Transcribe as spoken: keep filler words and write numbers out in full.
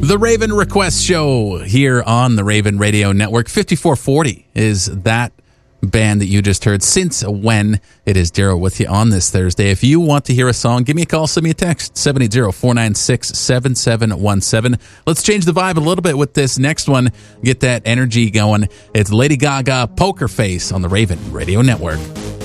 The Raven Request Show here on the Raven Radio Network. fifty-four forty is that band that you just heard. Since When? It is Daryl with you on this Thursday. If you want to hear a song, give me a call, send me a text, seven eight zero, four nine six, seven seven one seven. Let's change the vibe a little bit with this next one. Get that energy going. It's Lady Gaga, Poker Face on the Raven Radio Network.